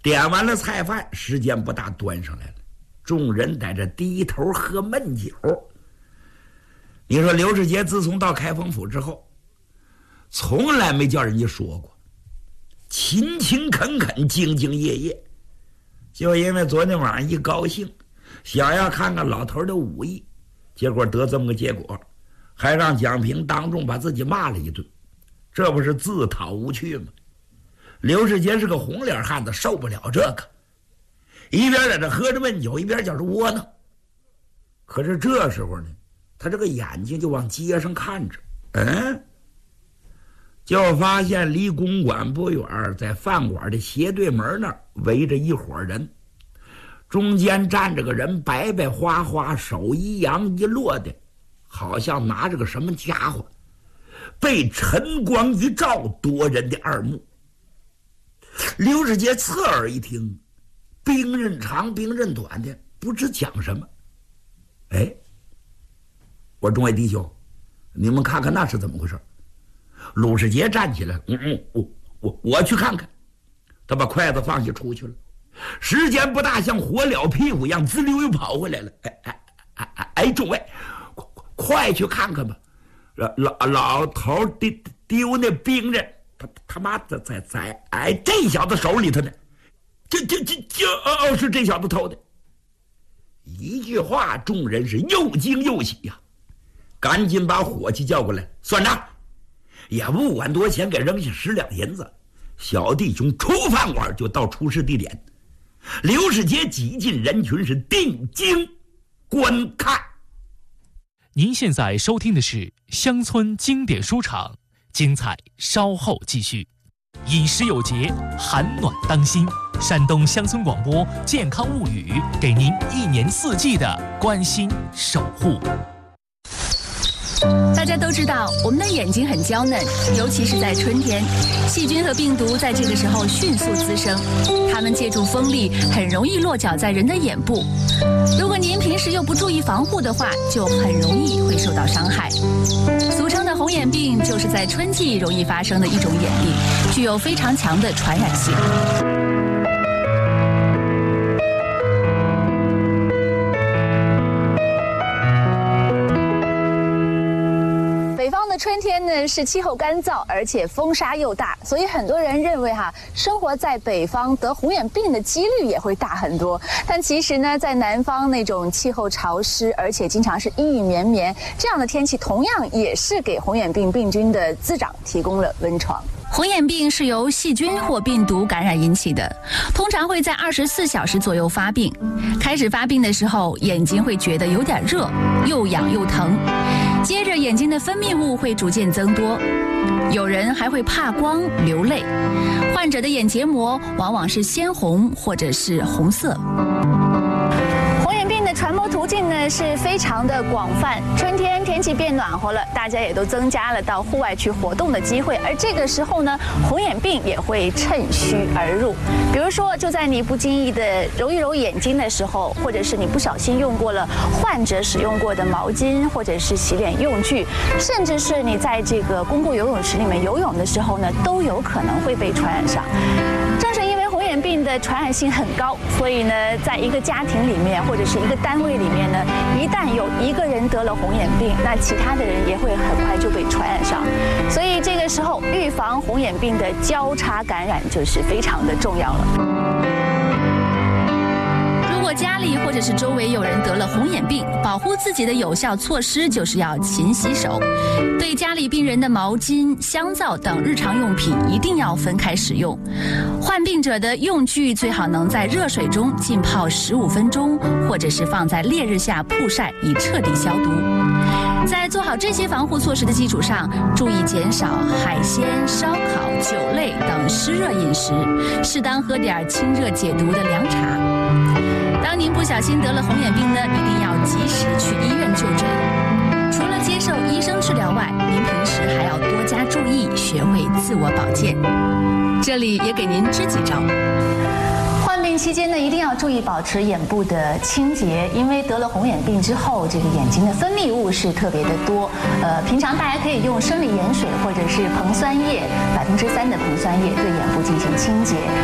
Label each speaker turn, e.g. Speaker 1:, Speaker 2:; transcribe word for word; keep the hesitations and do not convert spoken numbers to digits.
Speaker 1: 点完了菜饭，时间不大，端上来了。众人在这低头喝闷酒。你说刘世杰自从到开封府之后，从来没叫人家说过，勤勤恳恳，兢兢业业。就因为昨天晚上一高兴，想要看看老头的武艺，结果得这么个结果，还让蒋平当众把自己骂了一顿，这不是自讨无趣吗？刘世杰是个红脸汉子，受不了这个，一边在这喝着闷酒，一边觉着窝囊。可是这时候呢，他这个眼睛就往街上看着，嗯，就发现离公馆不远，在饭馆的斜对门那儿围着一伙人，中间站着个人，白白花花，手一扬一落的，好像拿着个什么家伙，被晨光一照，夺人的二目。刘世杰侧耳一听，兵刃长兵刃短的，不知讲什么。哎，我说众位弟兄，你们看看那是怎么回事？鲁世杰站起来，嗯嗯，我我我去看看。他把筷子放下出去了，时间不大，像火燎屁股一样，滋溜又跑回来了。哎哎哎哎哎，众位，快快去看看吧！老老老头丢丢那兵刃，他他妈的在在哎这小子手里头呢，这这这这哦是这小子偷的。一句话，众人是又惊又喜呀、啊，赶紧把伙计叫过来算账，也不管多钱，给扔下十两银子。小弟兄出饭馆就到出事地点，刘世杰挤进人群，是定睛观看。
Speaker 2: 您现在收听的是乡村经典书场，精彩稍后继续。饮食有节，寒暖当心。山东乡村广播健康物语，给您一年四季的关心守护。
Speaker 3: 大家都知道，我们的眼睛很娇嫩，尤其是在春天，细菌和病毒在这个时候迅速滋生，它们借助风力，很容易落脚在人的眼部。如果您平时又不注意防护的话，就很容易会受到伤害。俗称的红眼病，就是在春季容易发生的一种眼病，具有非常强的传染性。春天呢是气候干燥，而且风沙又大，所以很多人认为哈，生活在北方得红眼病的几率也会大很多。但其实呢，在南方那种气候潮湿，而且经常是阴雨绵绵这样的天气，同样也是给红眼病病菌的滋长提供了温床。红眼病是由细菌或病毒感染引起的，通常会在二十四小时左右发病。开始发病的时候，眼睛会觉得有点热，又痒又疼，接着眼睛的分泌物会逐渐增多，有人还会怕光、流泪。患者的眼结膜往往是鲜红或者是红色。传播途径呢是非常的广泛，春天天气变暖和了，大家也都增加了到户外去活动的机会，而这个时候呢，红眼病也会趁虚而入。比如说，就在你不经意的揉一揉眼睛的时候，或者是你不小心用过了患者使用过的毛巾，或者是洗脸用具，甚至是你在这个公共游泳池里面游泳的时候呢，都有可能会被传染上。正是因为红眼病的传染性很高，所以呢，在一个家庭里面或者是一个单位里面呢，一旦有一个人得了红眼病，那其他的人也会很快就被传染上。所以这个时候，预防红眼病的交叉感染就是非常的重要了。如果家里或者是周围有人得了红眼病，保护自己的有效措施就是要勤洗手，对家里病人的毛巾、香皂等日常用品一定要分开使用。患病者的用具最好能在热水中浸泡十五分钟，或者是放在烈日下曝晒，以彻底消毒。在做好这些防护措施的基础上，注意减少海鲜、烧烤、酒类等湿热饮食，适当喝点清热解毒的凉茶。当您不小心得了红眼病呢，一定要及时去医院就诊。除了接受医生治疗外，您平时还要多加注意，学会自我保健。这里也给您支几招。患病期间呢，一定要注意保持眼部的清洁，因为得了红眼病之后，这个眼睛的分泌物是特别的多。呃，平常大家可以用生理盐水或者是硼酸液，百分之三的硼酸液对眼部进行清洁。